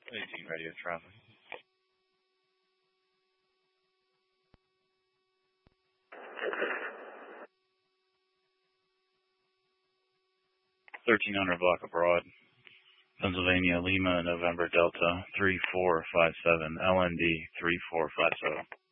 18 radio traffic. 1300 block abroad. Pennsylvania, Lima, November, Delta, 3457, LND 3457.